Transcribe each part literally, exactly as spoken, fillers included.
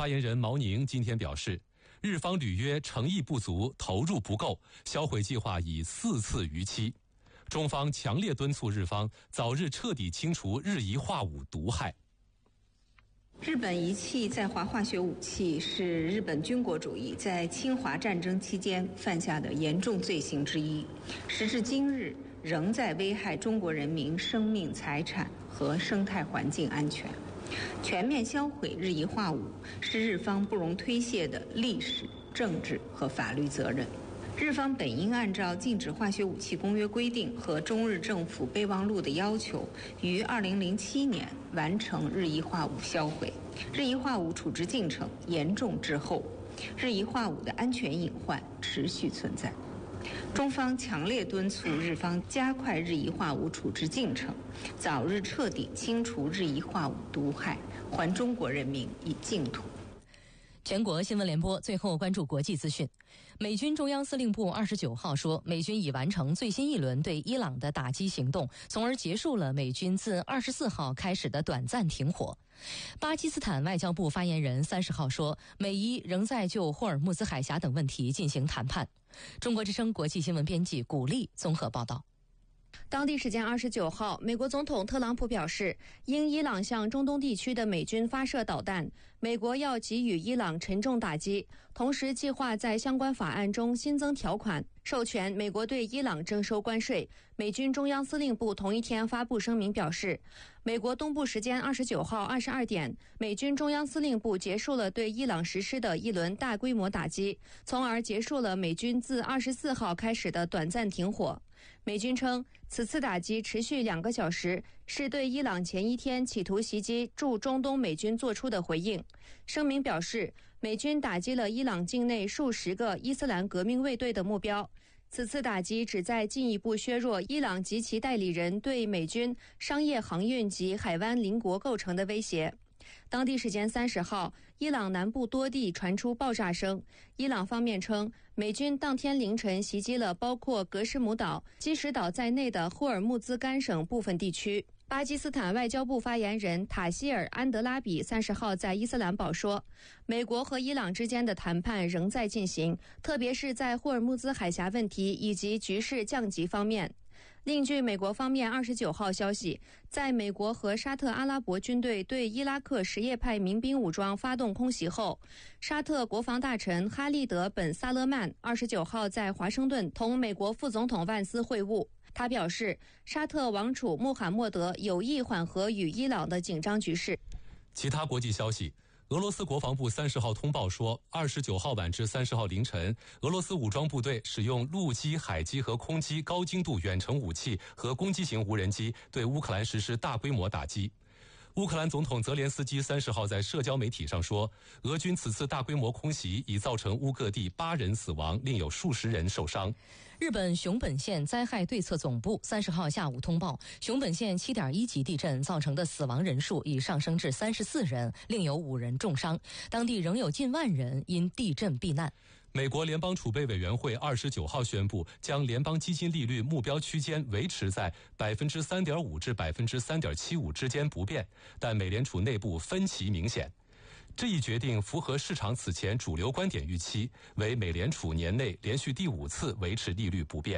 发言人毛宁今天表示，日方履约诚意不足，投入不够，销毁计划已四次逾期。中方强烈敦促日方早日彻底清除日夷化武毒害。 日本遗弃在华化学武器是日本军国主义在侵华战争期间犯下的严重罪行之一，时至今日仍在危害中国人民生命财产和生态环境安全。全面销毁日夷化武是日方不容推卸的历史、政治和法律责任。日方本应按照禁止化学武器公约规定和中日政府备忘录的要求，于二零零七年完成日夷化武销毁。日夷化武处置进程严重滞后，日夷化武的安全隐患持续存在。中方强烈敦促日方加快日夷化武处置进程，早日彻底清除日夷化武毒害，还中国人民以净土。 全国新闻联播最后关注国际资讯。美军中央司令部二十九号说，美军已完成最新一轮对伊朗的打击行动，从而结束了美军自二十四号开始的短暂停火。巴基斯坦外交部发言人三十号说，美伊仍在就霍尔木兹海峡等问题进行谈判。中国之声国际新闻编辑古丽综合报道。 当地时间二十九号，美国总统特朗普表示，因伊朗向中东地区的美军发射导弹，美国要给予伊朗沉重打击，同时计划在相关法案中新增条款，授权美国对伊朗征收关税。美军中央司令部同一天发布声明表示，美国东部时间二十九号二十二点，美军中央司令部结束了对伊朗实施的一轮大规模打击，从而结束了美军自二十四号开始的短暂停火。美军称，此次打击持续两个小时，是对伊朗前一天企图袭击驻中东美军做出的回应。声明表示，美军打击了伊朗境内数十个伊斯兰革命卫队的目标。此次打击旨在进一步削弱伊朗及其代理人对美军商业航运及海湾邻国构成的威胁。当地时间三十号，伊朗南部多地传出爆炸声。伊朗方面称，美军当天凌晨袭击了包括格什姆岛、基什岛在内的霍尔木兹干省部分地区。巴基斯坦外交部发言人塔希尔·安德拉比三十号在伊斯兰堡说，美国和伊朗之间的谈判仍在进行，特别是在霍尔木兹海峡问题以及局势降级方面。另据美国方面二十九号消息，在美国和沙特阿拉伯军队对伊拉克什叶派民兵武装发动空袭后，沙特国防大臣哈利德·本·萨勒曼二十九号在华盛顿同美国副总统万斯会晤。他表示，沙特王储穆罕默德有意缓和与伊朗的紧张局势。 其他国际消息，俄罗斯国防部三十号通报说，二十九号晚至三十号凌晨，俄罗斯武装部队使用陆基、海基和空基高精度远程武器和攻击型无人机对乌克兰实施大规模打击。乌克兰总统泽连斯基三十号在社交媒体上说，俄军此次大规模空袭已造成乌各地八人死亡，另有数十人受伤。 日本熊本县灾害对策总部三十号下午通报，熊本县 七点一 级地震造成的死亡人数已上升至三十四人，另有五人重伤，当地仍有近万人因地震避难。 美国联邦储备委员会二十九号宣布，将联邦基金利率目标区间维持在 百分之三点五 至 百分之三点七五 之间不变，但美联储内部分歧明显。这一决定符合市场此前主流观点预期，为美联储年内连续第五次维持利率不变。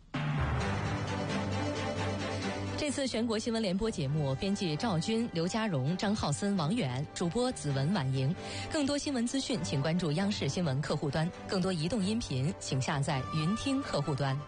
这次全国新闻联播节目，编辑赵军、刘家荣、张浩森、王远，主播子文、婉莹。更多新闻资讯，请关注央视新闻客户端；更多移动音频，请下载云听客户端。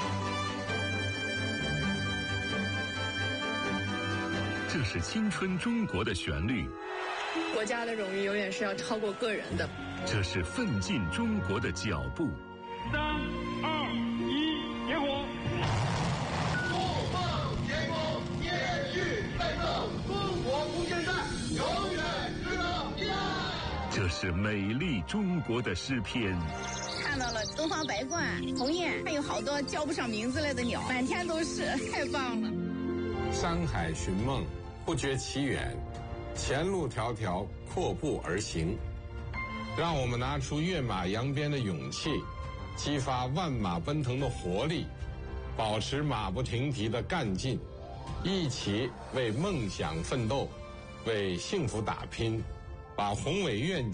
这是青春中国的旋律， 国家的荣誉永远是要超过个人的。 这是奋进中国的脚步。 三二一，点火！ 不放天空，天欲备奏，中国无限赛，永远值得恋爱。 这是美丽中国的诗篇。 看到了东方白鹳、鸿雁，还有好多叫不上名字来的鸟，满天都是，太棒了。 山海寻梦，不觉其远，前路迢迢，阔步而行。让我们拿出跃马扬鞭的勇气，激发万马奔腾的活力，保持马不停蹄的干劲，一起为梦想奋斗，为幸福打拼，把宏伟愿景